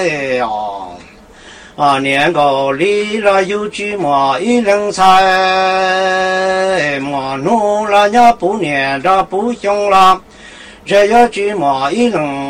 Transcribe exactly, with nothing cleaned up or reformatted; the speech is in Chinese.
哎呀，啊年高里了有句嘛一人才，嘛努了呀不念着不凶了，这要句嘛一人。